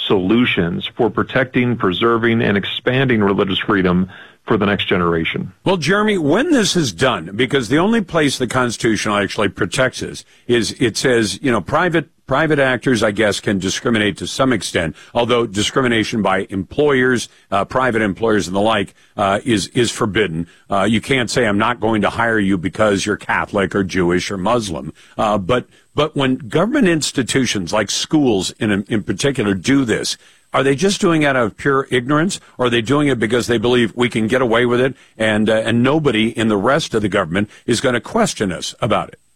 solutions for protecting, preserving, and expanding religious freedom for the next generation. Well, Jeremy, when this is done, because the only place the Constitution actually protects us is it says, private actors, I guess, can discriminate to some extent, although discrimination by employers, private employers and the like, is forbidden. You can't say I'm not going to hire you because you're Catholic or Jewish or Muslim. But when government institutions like schools in particular do this, are they just doing it out of pure ignorance, or are they doing it because they believe we can get away with it and nobody in the rest of the government is going to question us about it?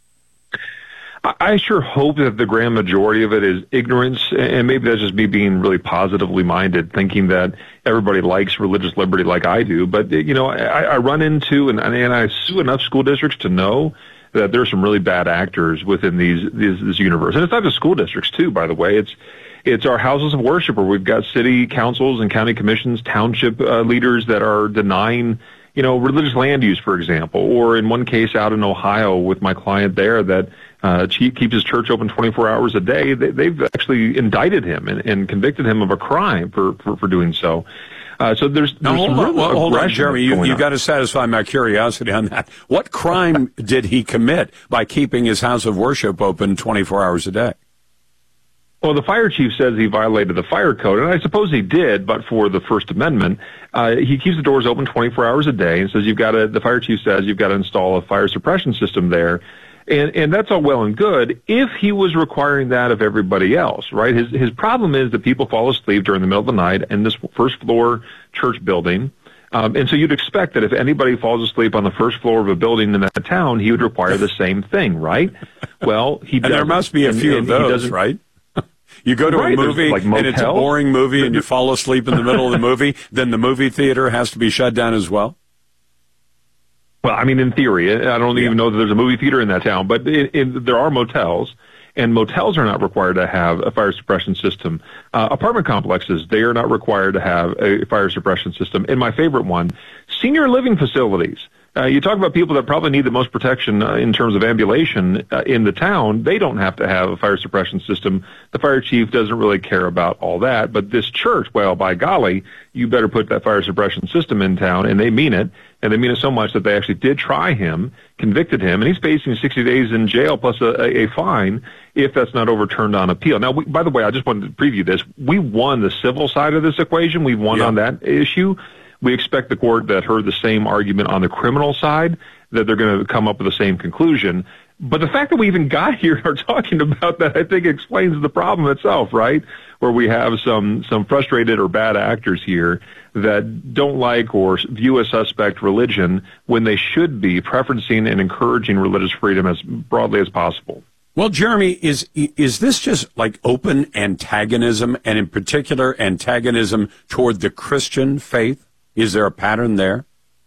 I sure hope that the grand majority of it is ignorance, and maybe that's just me being really positively minded, thinking that everybody likes religious liberty like I do. But, I run into and I sue enough school districts to know that there's some really bad actors within this universe. And it's not just school districts, too, by the way. It's our houses of worship where we've got city councils and county commissions, township leaders that are denying, religious land use, for example. Or in one case out in Ohio with my client there that keeps his church open 24 hours a day. They've actually indicted him and convicted him of a crime for doing so. So there's hold on, Jeremy. You got to satisfy my curiosity on that. What crime did he commit by keeping his house of worship open 24 hours a day? Well, the fire chief says he violated the fire code, and I suppose he did, but for the First Amendment. He keeps the doors open 24 hours a day and says the fire chief says you've got to install a fire suppression system there. And that's all well and good if he was requiring that of everybody else, right? His problem is that people fall asleep during the middle of the night in this first floor church building. And so you'd expect that if anybody falls asleep on the first floor of a building in that town, he would require the same thing, right? Well, he doesn't. And there must be a few of those, right? You go to a movie and it's a boring movie and you fall asleep in the middle of the movie, then the movie theater has to be shut down as well? Well, I mean, in theory, I don't even know that there's a movie theater in that town, but there are motels, and motels are not required to have a fire suppression system. Apartment complexes, they are not required to have a fire suppression system. And my favorite one, senior living facilities. You talk about people that probably need the most protection in terms of ambulation in the town. They don't have to have a fire suppression system. The fire chief doesn't really care about all that. But this church, well, by golly, you better put that fire suppression system in town, and they mean it. And they mean it so much that they actually did try him, convicted him, and he's facing 60 days in jail plus a fine if that's not overturned on appeal. Now, by the way, I just wanted to preview this. We won the civil side of this equation. We won on that issue. We expect the court that heard the same argument on the criminal side, that they're going to come up with the same conclusion. But the fact that we even got here and are talking about that, I think explains the problem itself, right? Where we have some frustrated or bad actors here that don't like or view a suspect religion when they should be preferencing and encouraging religious freedom as broadly as possible. Well, Jeremy, is this just like open antagonism, and in particular antagonism toward the Christian faith? Is there a pattern there?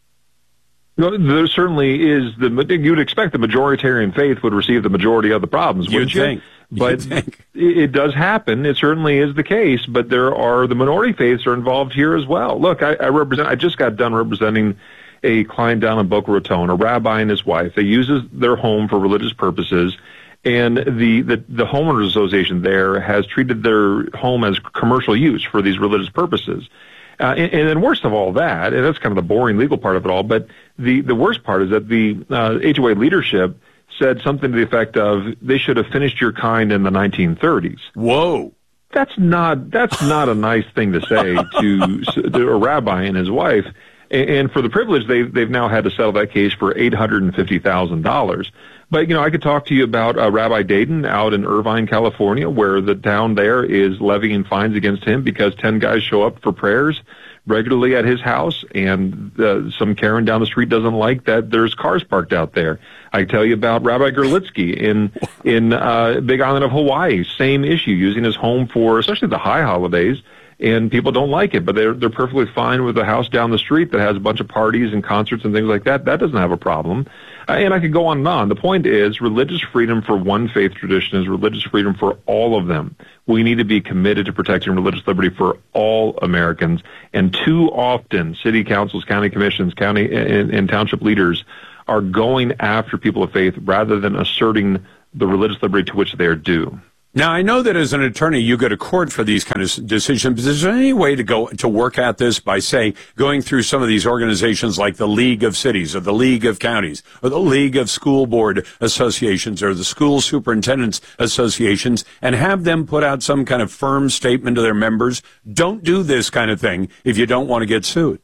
No, there certainly is. You'd expect the majoritarian faith would receive the majority of the problems, wouldn't you? But it does happen. It certainly is the case. But the minority faiths are involved here as well. Look, I just got done representing a client down in Boca Raton, a rabbi and his wife. They use their home for religious purposes. And the homeowners association there has treated their home as commercial use for these religious purposes. And then worst of all that, and that's kind of the boring legal part of it all, but the worst part is that the HOA leadership said something to the effect of they should have finished your kind in the 1930s. Whoa. That's not a nice thing to say to a rabbi and his wife. And for the privilege, they've now had to settle that case for $850,000. But, I could talk to you about Rabbi Dayton out in Irvine, California, where the town there is levying fines against him because 10 guys show up for prayers regularly at his house, and some Karen down the street doesn't like that there's cars parked out there. I tell you about Rabbi Gerlitsky in Big Island of Hawaii, same issue, using his home for especially the high holidays, and people don't like it, but they're perfectly fine with the house down the street that has a bunch of parties and concerts and things like that. That doesn't have a problem. And I could go on and on. The point is, religious freedom for one faith tradition is religious freedom for all of them. We need to be committed to protecting religious liberty for all Americans. And too often, city councils, county commissions, county and township leaders are going after people of faith rather than asserting the religious liberty to which they are due. Now, I know that as an attorney, you go to court for these kind of decisions. But is there any way to work at this by, say, going through some of these organizations like the League of Cities or the League of Counties or the League of School Board Associations or the School Superintendents Associations and have them put out some kind of firm statement to their members? Don't do this kind of thing if you don't want to get sued.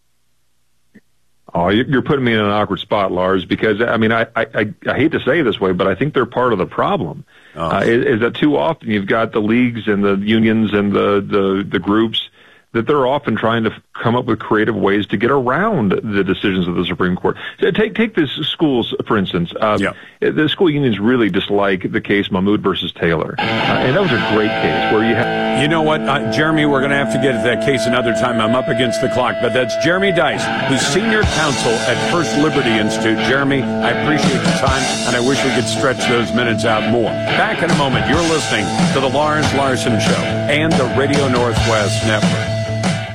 Oh, you're putting me in an awkward spot, Lars, because, I mean, I hate to say it this way, but I think they're part of the problem. Is that too often you've got the leagues and the unions and the groups that they're often trying to come up with creative ways to get around the decisions of the Supreme Court. Take this schools, for instance. The school unions really dislike the case Mahmoud versus Taylor. And that was a great case where you have... You know what, Jeremy, we're going to have to get to that case another time. I'm up against the clock. But that's Jeremy Dys, who's senior counsel at First Liberty Institute. Jeremy, I appreciate the time, and I wish we could stretch those minutes out more. Back in a moment. You're listening to the Lars Larson Show and the Radio Northwest Network.